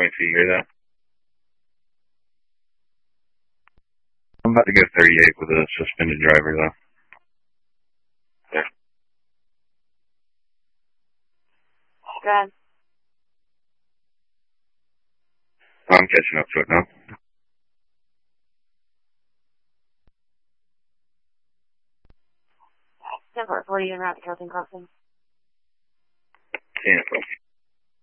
points, you hear that? I'm about to go 38 with a suspended driver, though. Yeah. Go ahead. I'm catching up to it now. What are you in route to Kelton Crossing? Yeah.